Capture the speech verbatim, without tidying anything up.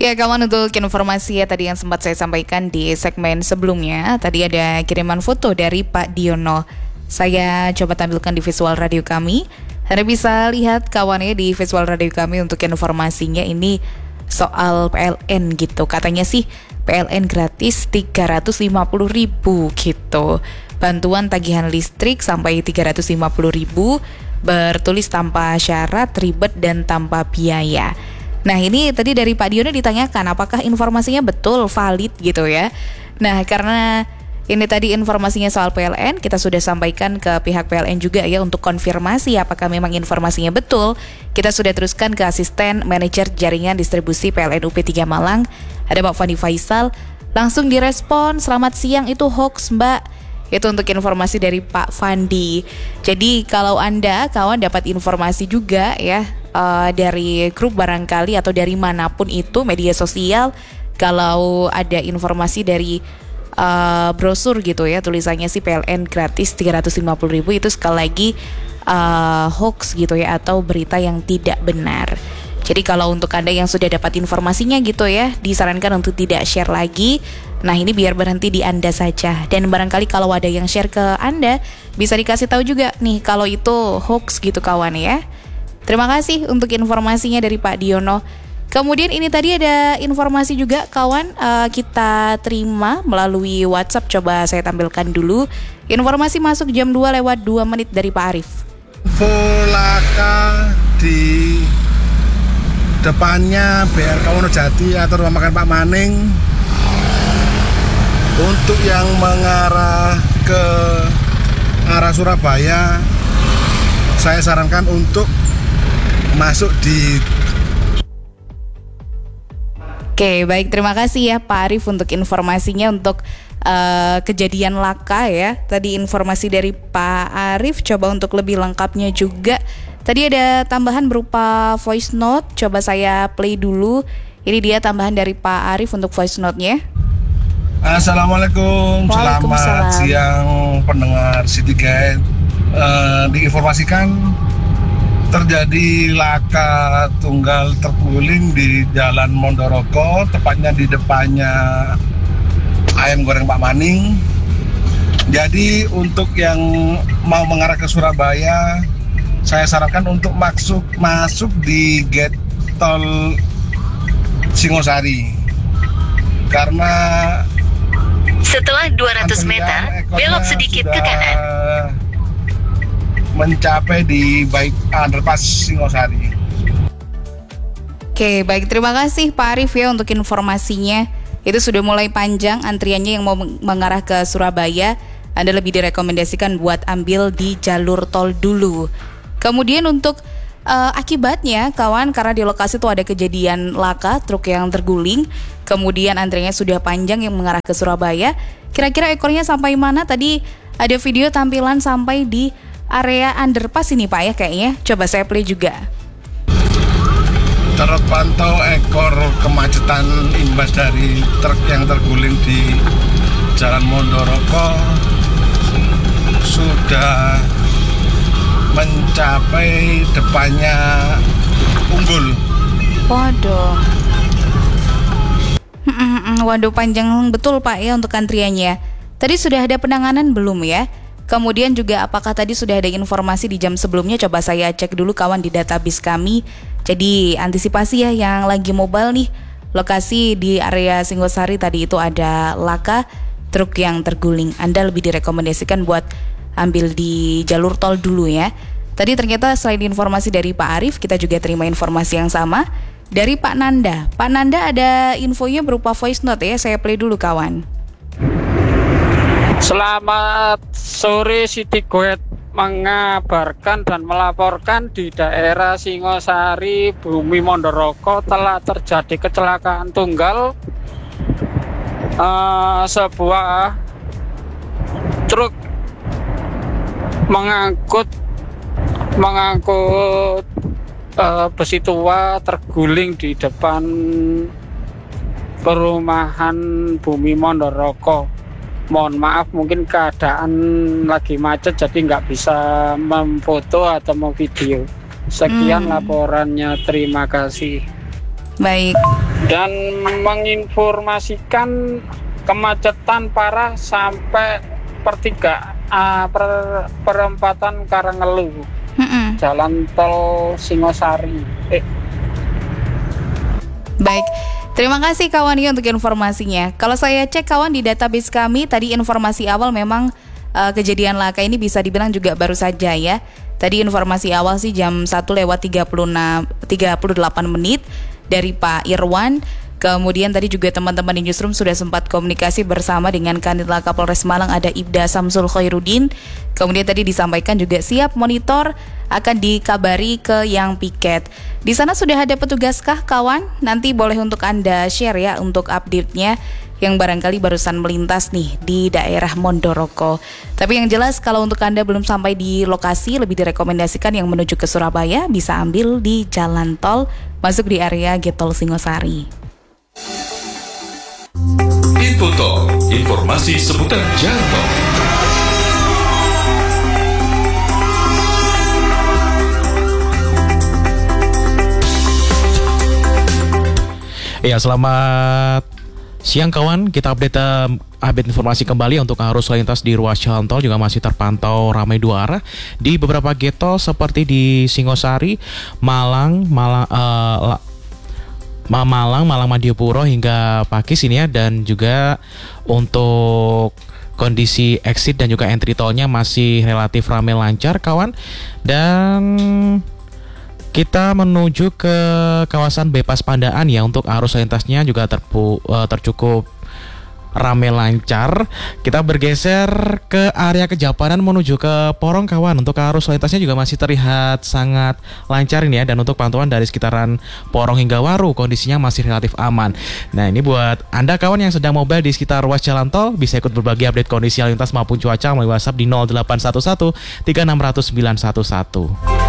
Ya kawan, untuk informasi ya tadi yang sempat saya sampaikan di segmen sebelumnya, tadi ada kiriman foto dari Pak Diono. Saya coba tampilkan di visual radio kami. Anda bisa lihat kawannya di visual radio kami untuk informasinya ini soal P L N gitu. Katanya sih P L N gratis tiga ratus lima puluh ribu gitu. Bantuan tagihan listrik sampai tiga ratus lima puluh ribu, bertulis tanpa syarat, ribet dan tanpa biaya. Nah ini tadi dari Pak Diono ditanyakan apakah informasinya betul, valid gitu ya. Nah karena ini tadi informasinya soal P L N, kita sudah sampaikan ke pihak P L N juga ya untuk konfirmasi apakah memang informasinya betul. Kita sudah teruskan ke asisten manajer jaringan distribusi P L N U P tiga Malang, ada Pak Fandi Faisal. Langsung direspon, selamat siang, itu hoax Mbak. Itu untuk informasi dari Pak Fandi. Jadi kalau Anda kawan dapat informasi juga ya uh, dari grup barangkali atau dari manapun itu media sosial, kalau ada informasi dari uh, brosur gitu ya, tulisannya sih P L N gratis tiga ratus lima puluh ribu, itu sekali lagi uh, hoax gitu ya, atau berita yang tidak benar. Jadi kalau untuk Anda yang sudah dapat informasinya gitu ya, disarankan untuk tidak share lagi. Nah ini biar berhenti di Anda saja. Dan barangkali kalau ada yang share ke Anda, bisa dikasih tahu juga nih kalau itu hoax gitu kawan ya. Terima kasih untuk informasinya dari Pak Diono. Kemudian ini tadi ada informasi juga kawan, uh, kita terima melalui WhatsApp. Coba saya tampilkan dulu. Informasi masuk jam dua lewat dua menit dari Pak Arif. Volaka di depannya B R K Wonojati atau rumah makan Pak Maning, untuk yang mengarah ke arah Surabaya, saya sarankan untuk masuk di. Oke, baik, terima kasih ya Pak Arif untuk informasinya untuk uh, kejadian laka ya. Tadi informasi dari Pak Arif, coba untuk lebih lengkapnya juga. Tadi ada tambahan berupa voice note, coba saya play dulu. Ini dia tambahan dari Pak Arif untuk voice note-nya. Assalamualaikum, selamat siang pendengar City Guide. Uh, diinformasikan terjadi laka tunggal terguling di Jalan Mondorogo, tepatnya di depannya Ayam Goreng Pak Maning. Jadi untuk yang mau mengarah ke Surabaya, saya sarankan untuk masuk masuk di gate tol Singosari, karena setelah dua ratus meter belok sedikit ke kanan mencapai di baik underpass Singosari. Oke, baik, terima kasih Pak Arif ya untuk informasinya. Itu sudah mulai panjang antriannya yang mau mengarah ke Surabaya. Anda lebih direkomendasikan buat ambil di jalur tol dulu. Kemudian untuk uh, akibatnya kawan, karena di lokasi itu ada kejadian laka truk yang terguling, kemudian antriannya sudah panjang yang mengarah ke Surabaya. Kira-kira ekornya sampai mana? Tadi ada video tampilan sampai di area underpass ini Pak ya kayaknya. Coba saya play juga. Terpantau ekor kemacetan imbas dari truk yang terguling di Jalan Mondorogo sudah mencapai depannya Unggul. Waduh. Waduh, panjang betul Pak ya untuk antriannya. Tadi sudah ada penanganan belum ya? Kemudian juga apakah tadi sudah ada informasi di jam sebelumnya? Coba saya cek dulu kawan di database kami. Jadi antisipasi ya yang lagi mobile nih. Lokasi di area Singosari tadi itu ada laka truk yang terguling. Anda lebih direkomendasikan buat ambil di jalur tol dulu ya. Tadi ternyata selain informasi dari Pak Arif, kita juga terima informasi yang sama dari Pak Nanda. Pak Nanda ada infonya berupa voice note ya, saya play dulu kawan. Selamat sore, City Guide mengabarkan dan melaporkan di daerah Singosari, Bumi Mondorogo telah terjadi kecelakaan tunggal. Uh, sebuah truk mengangkut mengangkut uh, besi tua terguling di depan perumahan Bumi Mondorogo. Mohon maaf, mungkin keadaan lagi macet jadi nggak bisa memfoto atau memvideo. Sekian hmm. laporannya, terima kasih. Baik. Dan menginformasikan kemacetan parah sampai pertiga uh, per, perempatan Karangelu, Mm-mm. jalan tol Singosari. Eh. Baik. Terima kasih kawan ya untuk informasinya. Kalau saya cek kawan di database kami, tadi informasi awal memang uh, kejadian laka ini bisa dibilang juga baru saja ya. Tadi informasi awal sih jam satu lewat tiga puluh enam, tiga puluh delapan menit dari Pak Irwan. Kemudian tadi juga teman-teman di Newsroom sudah sempat komunikasi bersama dengan Kanit Laka Polres Malang, ada Ibda Samsul Khairuddin. Kemudian tadi disampaikan juga siap monitor, akan dikabari ke yang piket. Di sana sudah ada petugaskah kawan? Nanti boleh untuk Anda share ya untuk update-nya yang barangkali barusan melintas nih di daerah Mondoroko. Tapi yang jelas kalau untuk Anda belum sampai di lokasi, lebih direkomendasikan yang menuju ke Surabaya bisa ambil di jalan tol masuk di area Getol Singosari. Info Tol, informasi seputar jalan tol. Ya, selamat siang kawan. Kita update uh, update informasi kembali untuk arus lalu lintas di ruas jalan tol juga masih terpantau ramai dua arah di beberapa getol seperti di Singosari, Malang, Malang uh, Malang, Malang Madiopuro hingga Pakis ini ya, dan juga untuk kondisi exit dan juga entry tolnya masih relatif ramai lancar kawan. Dan kita menuju ke kawasan Bypass Pandaan ya, untuk arus lintasnya juga terpu, uh, tercukup ramai lancar. Kita bergeser ke area Kejapanan menuju ke Porong kawan. Untuk arus lintasnya juga masih terlihat sangat lancar ini ya, dan untuk pantauan dari sekitaran Porong hingga Waru kondisinya masih relatif aman. Nah, ini buat Anda kawan yang sedang mobile di sekitar ruas jalan tol, bisa ikut berbagi update kondisi lalu lintas maupun cuaca melalui WhatsApp di nol delapan satu satu tiga enam nol nol sembilan satu satu.